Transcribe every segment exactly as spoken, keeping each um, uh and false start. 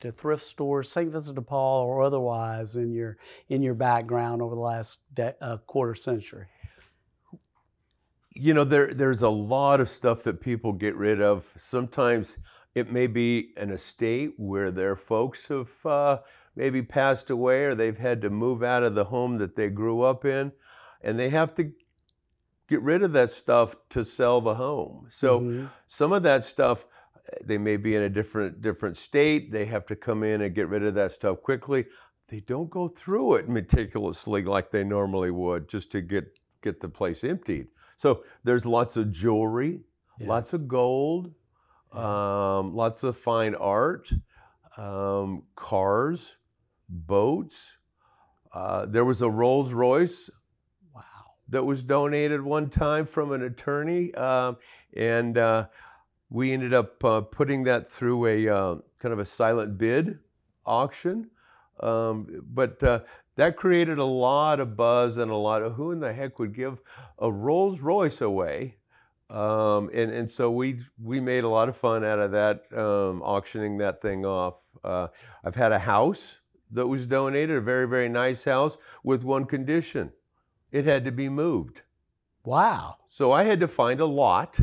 to thrift stores, Saint Vincent de Paul or otherwise, in your in your background over the last de- uh, quarter century? You know, there there's a lot of stuff that people get rid of. Sometimes it may be an estate where their folks have uh, maybe passed away, or they've had to move out of the home that they grew up in, and they have to get rid of that stuff to sell the home. So Hmm. some of that stuff, they may be in a different different state. They have to come in and get rid of that stuff quickly. They don't go through it meticulously like they normally would just to get get the place emptied. So there's lots of jewelry, Yeah. lots of gold, Yeah. um, lots of fine art, um, cars, boats. Uh, there was a Rolls Royce Wow. that was donated one time from an attorney, um, and uh, we ended up uh, putting that through a uh, kind of a silent bid auction. Um, but uh, that created a lot of buzz and a lot of who in the heck would give a Rolls Royce away. Um, and, and so we we made a lot of fun out of that, um, auctioning that thing off. Uh, I've had a house that was donated, a very, very nice house, with one condition. It had to be moved. Wow. So I had to find a lot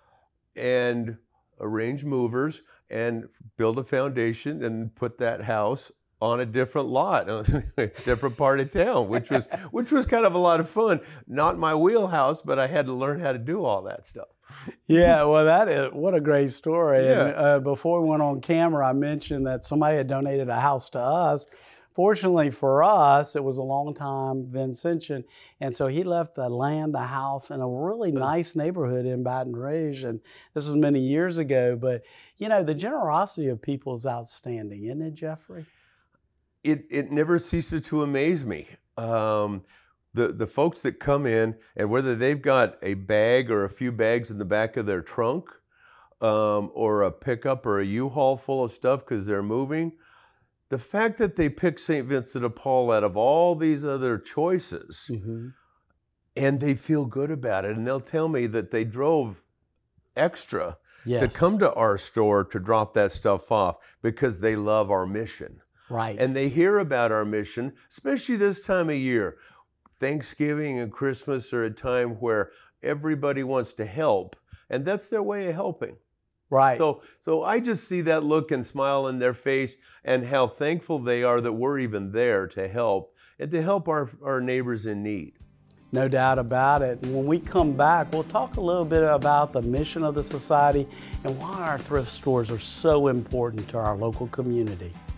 and arrange movers and build a foundation and put that house on a different lot, a different part of town, which was which was kind of a lot of fun. Not my wheelhouse, but I had to learn how to do all that stuff. Yeah, well, that is what a great story. And Yeah. uh, before we went on camera, I mentioned that somebody had donated a house to us. Fortunately for us, it was a long time Vincentian, and so he left the land, the house, in a really nice neighborhood in Baton Rouge. And this was many years ago. But you know, the generosity of people is outstanding, isn't it, Jeffrey? It it never ceases to amaze me. Um, the the folks that come in, and whether they've got a bag or a few bags in the back of their trunk, um, or a pickup or a U-Haul full of stuff because they're moving, the fact that they pick Saint Vincent de Paul out of all these other choices, Mm-hmm. and they feel good about it, and they'll tell me that they drove extra Yes. to come to our store to drop that stuff off because they love our mission. Right. And they hear about our mission, especially this time of year. Thanksgiving and Christmas are a time where everybody wants to help, and that's their way of helping. Right. So, so I just see that look and smile in their face and how thankful they are that we're even there to help and to help our, our neighbors in need. No doubt about it. And when we come back, we'll talk a little bit about the mission of the Society and why our thrift stores are so important to our local community.